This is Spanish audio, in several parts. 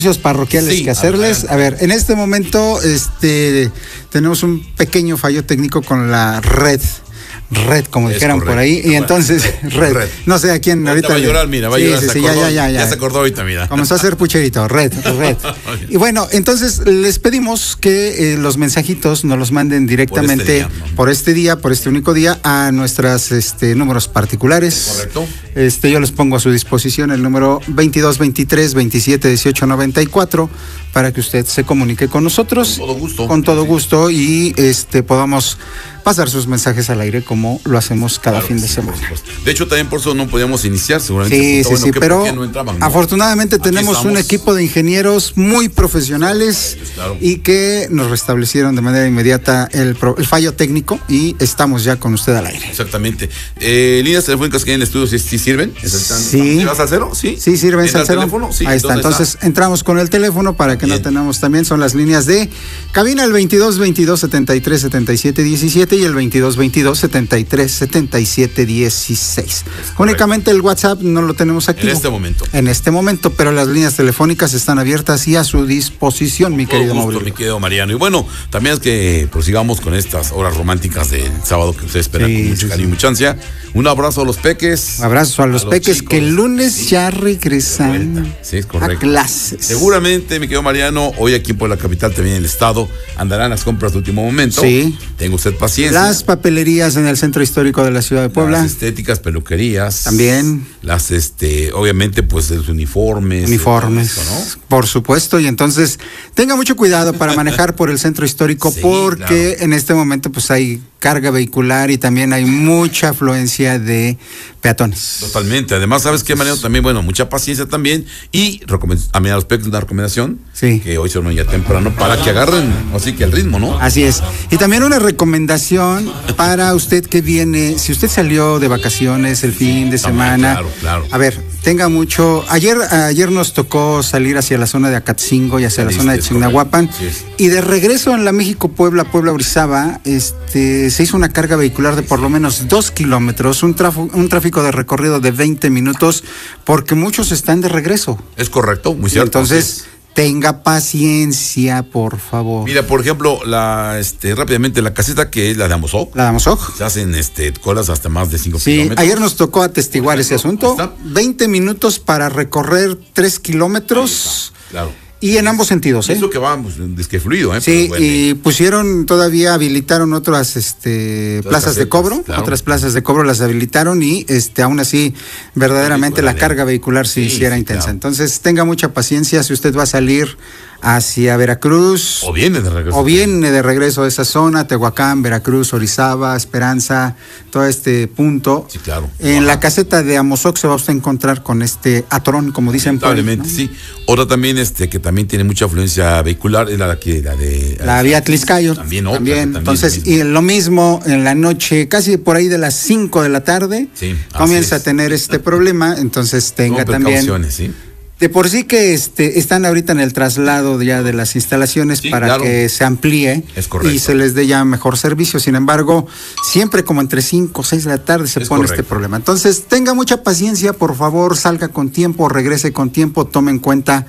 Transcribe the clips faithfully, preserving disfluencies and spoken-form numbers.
parroquiales sí, que hacerles. A ver, en este momento este tenemos un pequeño fallo técnico con la red. Red, como es dijeron correcto. Por ahí, y bueno, entonces red. red, no sé a quién ahorita. Va a llorar, mira, va a sí, llorar, sí, se sí, acordó, ya, ya, ya, ya se acordó ahorita, mira. Comenzó a hacer pucherito, red, red. Y bueno, entonces les pedimos que eh, los mensajitos nos los manden directamente por este, día, ¿no? por este día, por este único día, a nuestras este, números particulares. Correcto. Este, yo les pongo a su disposición el número veintidós veintitrés veintisiete dieciocho noventa y cuatro para que usted se comunique con nosotros. Con todo gusto. Con todo gusto y este podamos pasar sus mensajes al aire como lo hacemos cada claro, fin de sí, semana. De hecho, también por eso no podíamos iniciar, seguramente. Sí, sí, bueno, sí, que pero no entraban, ¿no? afortunadamente Aquí tenemos estamos. un equipo de ingenieros muy profesionales claro. y que nos restablecieron de manera inmediata el, el fallo técnico y estamos ya con usted al aire. Exactamente. Eh, líneas telefónicas que hay en el estudio, ¿sí, sí sirven? Sí. ¿Vas al cero? Sí. Sí, sirven al cero. Teléfono? Sí. Ahí está. Entonces está? entramos con el teléfono para que Bien. no tenemos también, son las líneas de cabina el veintidós veintidós setenta y tres setenta y siete diecisiete y el veintidós veintidós setenta y tres setenta y siete dieciséis. Únicamente el WhatsApp no lo tenemos aquí. En este momento. En este momento, pero las líneas telefónicas están abiertas y a su disposición, mi querido Mauricio. Mi querido Mariano. Y bueno, también es que prosigamos con estas horas románticas del sábado que usted espera sí, con mucho sí, cariño y sí. mucha ansia. Un abrazo a los peques. Un abrazo a los, a los peques chicos, que el lunes sí, ya regresan sí, es correcto. a clases. Seguramente, mi querido Mariano, hoy aquí por la capital, también en el estado, andarán las compras de último momento. Sí. Tenga usted paciencia. Las papelerías en el centro histórico de la ciudad de Puebla. Las estéticas, peluquerías. También. Las, este, obviamente, pues, los uniformes. Uniformes, esto, ¿no? Por supuesto, y entonces tenga mucho cuidado para manejar por el centro histórico sí, porque claro. en este momento pues hay carga vehicular y también hay mucha afluencia de peatones. Totalmente. Además, ¿sabes qué, Mariano? También, bueno, mucha paciencia también y a mí a los peques una recomendación sí. que hoy se van ya temprano para que agarren así que el ritmo, ¿no? Así es. Y también una recomendación para usted que viene, si usted salió de vacaciones el fin de semana, claro, claro. a ver, tenga mucho, ayer ayer nos tocó salir hacia la zona de Acatzingo y hacia la zona de Chignahuapan sí, y de regreso en la México-Puebla, Puebla-Orizaba, este, se hizo una carga vehicular de por lo menos dos kilómetros, un, trafo, un tráfico de recorrido de veinte minutos, porque muchos están de regreso. Es correcto, muy cierto. Entonces, tenga paciencia, por favor. Mira, por ejemplo, la este rápidamente la caseta que es la de Amozoc. La de Amozoc. Se hacen este colas hasta más de cinco sí, kilómetros. Ayer nos tocó atestiguar ese asunto. veinte minutos para recorrer tres kilómetros. Claro. Y en ambos sentidos, ¿eh? Eso que va, pues, es que fluido, ¿eh? Sí, bueno. y pusieron, todavía habilitaron otras este, plazas casetas, de cobro, claro. otras plazas de cobro las habilitaron y este aún así, verdaderamente la carga vehicular sí, sí, sí era sí, intensa. Claro. Entonces, tenga mucha paciencia si usted va a salir hacia Veracruz. O viene de regreso. O viene de regreso a esa zona, Tehuacán, Veracruz, Orizaba, Esperanza, todo este punto. Sí, claro. En Ajá. la caseta de Amozoc se va usted a encontrar con este atrón, como dicen. Probablemente, ¿no? Sí. Otra también, este, que también tiene mucha afluencia vehicular, es la, que, la de... La, la vía Tliscayo. También, otra, también. también. Entonces, y lo mismo en la noche, casi por ahí de las cinco de la tarde, sí, comienza a tener este problema, entonces tenga también... ¿sí? De por sí que este están ahorita en el traslado ya de las instalaciones sí, para claro. que se amplíe y se les dé ya mejor servicio. Sin embargo, siempre como entre cinco o seis de la tarde se es pone correcto. este problema. Entonces, tenga mucha paciencia, por favor, salga con tiempo, regrese con tiempo, tome en cuenta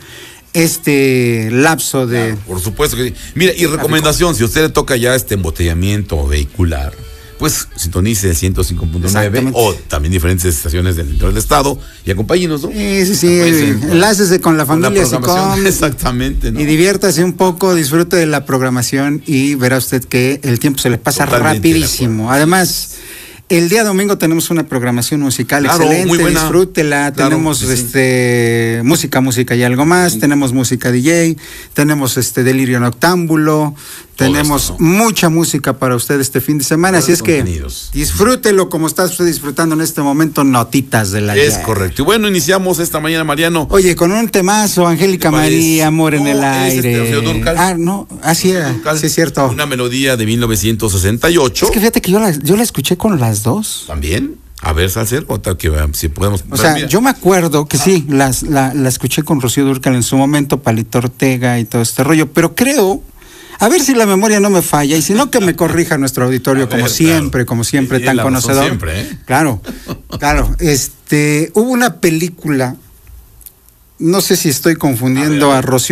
este lapso de... Claro, por supuesto que sí. Mira, y recomendación, si a usted le toca ya este embotellamiento vehicular, pues sintonice el ciento cinco punto nueve o también diferentes estaciones del interior del estado y acompáñenos, ¿no? Sí, sí, sí. Enlácese con la familia Sicom. Exactamente, ¿no? Y diviértase un poco, disfrute de la programación y verá usted que el tiempo se le pasa Totalmente rapidísimo. Además, el día domingo tenemos una programación musical claro, excelente, muy buena. Disfrútela, claro, tenemos sí, este sí. música, música y algo más, sí. tenemos música D J, tenemos este delirio noctámbulo, Todo tenemos esto, ¿no? mucha música para usted este fin de semana, Todos así es contenidos. que disfrútelo como está usted disfrutando en este momento, notitas de la Es ya. correcto. Y bueno, iniciamos esta mañana, Mariano. Oye, con un temazo, Angélica María, Amor no, en el aire. Este, Durcal. Ah, no, así era, sí es cierto. Una melodía de mil novecientos sesenta y ocho. Es que fíjate que yo la, yo la escuché con las dos. ¿También? A ver, Salcer, o tal que si podemos. O sea, mira. yo me acuerdo que sí, las, la, la escuché con Rocío Dúrcal en su momento, Palito Ortega y todo este rollo, pero creo, a ver si la memoria no me falla, y si no que me corrija nuestro auditorio, ver, como siempre, claro. como siempre, y tan conocedor. Siempre, ¿eh? Claro, claro. Este, hubo una película no sé si estoy confundiendo a, ver, a Rocío